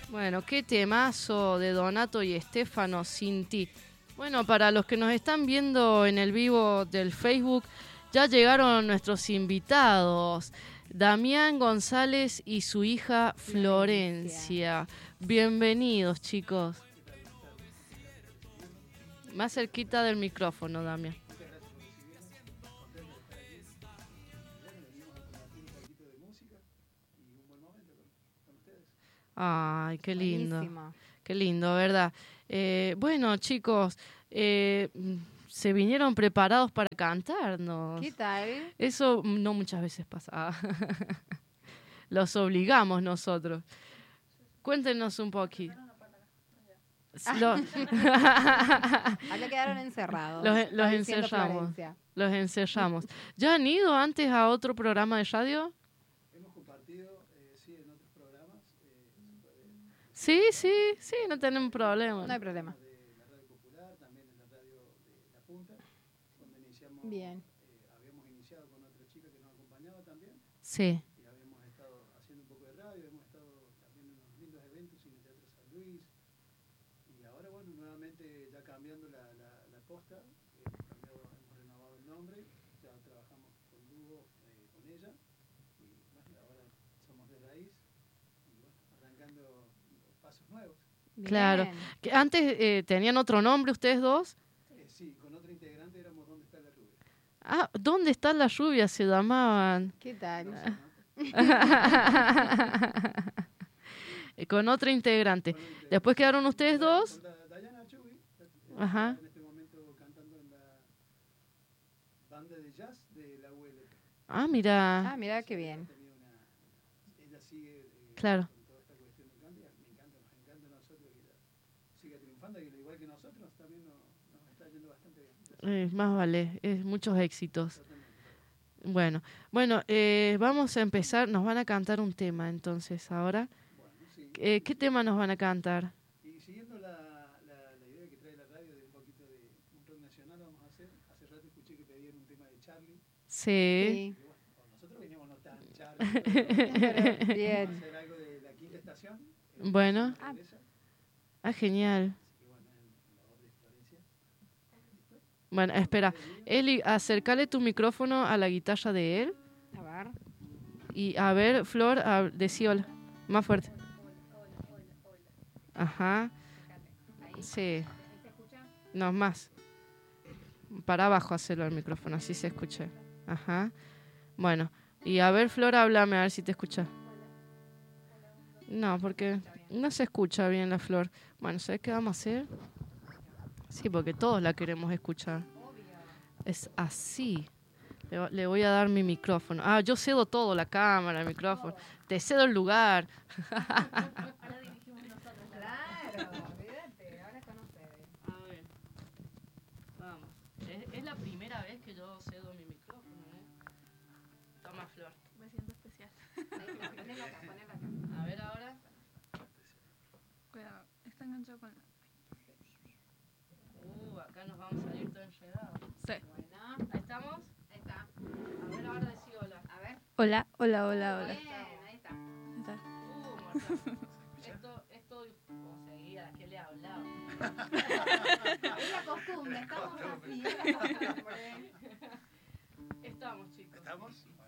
Bueno, qué temazo de Donato y Estefano, Sin ti. Bueno, para los que nos están viendo en el vivo del Facebook, ya llegaron nuestros invitados, Damián González y su hija Florencia. Bienvenidos, chicos. Más cerquita del micrófono, Damián. Ay, qué lindo. Buenísimo. Qué lindo, ¿verdad? Bueno, chicos, se vinieron preparados para cantarnos. ¿Qué tal? Eso no muchas veces pasa. Los obligamos nosotros. Cuéntenos un poquito. Acá quedaron encerrados. Los Está diciendo encerramos. Florencia. Los encerramos. ¿Ya han ido antes a otro programa de radio? Hemos compartido, sí, en otros programas. Sí, no tenemos problema. No hay problema. De la radio popular, también en la radio de La Punta, donde iniciamos. Bien. Habíamos iniciado con otra chica que nos acompañaba también. Sí. Y habíamos estado haciendo un poco de radio, hemos estado también en unos lindos eventos en el Teatro San Luis. Y ahora, bueno, nuevamente ya cambiando la posta, hemos renovado el nombre, ya trabajamos con dúo con ella. Y bueno, ahora somos de raíz y bueno, arrancando pasos nuevos. Bien. Claro. Que antes tenían otro nombre ustedes dos. Sí, con otra integrante éramos ¿Dónde está la rubia? Ah, ¿dónde está la lluvia? Se llamaban. ¿Qué tal? Con otra integrante. Después quedaron ustedes dos. Con Dayana Archugui, Ajá. en este momento cantando en la banda de jazz de la ULP. Ah, mira. Ah, mira qué bien. Ella sigue Claro. con toda esta cuestión del canto y nos encanta a nosotros que ella siga triunfando, que igual que nosotros también nos está yendo bastante bien. Más vale. Muchos éxitos. Bueno, vamos a empezar. Nos van a cantar un tema entonces ahora. Bueno, sí. ¿Qué tema nos van a cantar? Y siguiendo la idea que trae la radio de un poquito de un rock nacional, vamos a hacer. Hace rato escuché que pedían un tema de Charlie. Sí. Sí. Y bueno, nosotros veníamos no tan Charlie. Pero Bien. vamos a hacer algo de la Quinta Estación. Bueno. Ah. Genial. Así que bueno, en la voz de Florencia. Bueno, espera. Eli, acércale tu micrófono a la guitarra de él. A ver. Y a ver, Flor, decí hola. Más fuerte. Ajá. Sí. No, más. Para abajo hacerlo al micrófono, así se escucha. Ajá. Bueno. Y a ver, Flor, háblame, a ver si te escucha. No, porque no se escucha bien la Flor. Bueno, ¿sabes qué vamos a hacer? Sí, porque todos la queremos escuchar. Es así. Le voy a dar mi micrófono. Ah, yo cedo todo, la cámara, el micrófono. Te cedo el lugar. Ahora dirigimos nosotros. Claro, olvídate, ahora con ustedes. A ver, vamos. Es la primera vez que yo cedo mi micrófono, ¿eh? Toma, Flor. Me siento especial. Ponelo acá. A ver ahora. Cuidado, está enganchado con la... Acá nos vamos a salir todo enredados. Sí. Bueno, ¿Ahí estamos? ahí está. A ver, ahora decí hola. A ver. Hola, hola, hola, hola. Bien, ahí está. Ahí está. Mortal. Esto seguía, ¿qué le hablaba? Es la costumbre, estamos así. Es la costumbre. Estamos, chicos. ¿Estamos?